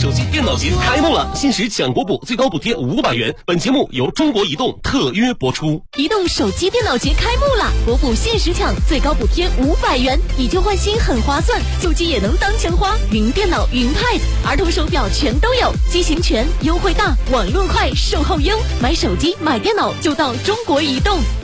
手机电脑节开幕了，限时抢国补，最高补贴500元。本节目由中国移动特约播出。 移动手机电脑节开幕了，国补限时抢，最高补贴500元，以旧换新很划算，旧机也能当钱花，云电脑、云 Pad、儿童手表全都有，机型全，优惠大，网络快，售后优，买手机买电脑就到中国移动。